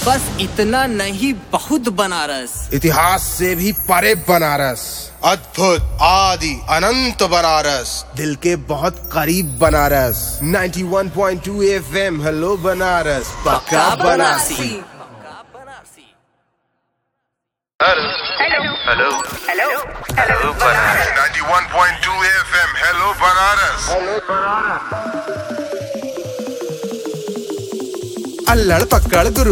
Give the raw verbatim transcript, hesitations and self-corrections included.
बस इतना नहीं, बहुत बनारस। इतिहास से भी परे बनारस, अद्भुत आदि अनंत बनारस, दिल के बहुत करीब बनारस। इक्यानवे पॉइंट दो एफएम हेलो बनारस, पक्का Banarasi. Hello hello hello hello Banaras. इक्यानवे पॉइंट दो एफएम हेलो बनारस। अल्लड़ पकड़ गुरु।